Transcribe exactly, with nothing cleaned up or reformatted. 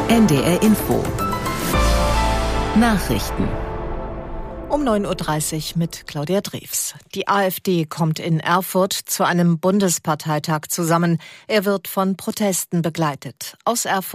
N D R Info. Nachrichten. Um neun Uhr dreißig mit Claudia Drews. Die AfD kommt in Erfurt zu einem Bundesparteitag zusammen. Er wird von Protesten begleitet. Aus Erfurt